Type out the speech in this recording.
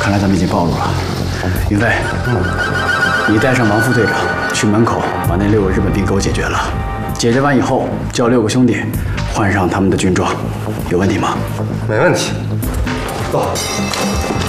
看来咱们已经暴露了。云飞，你带上王副队长去门口把那6个日本兵给我解决了。解决完以后，叫6个兄弟换上他们的军装，有问题吗？ 没问题。走。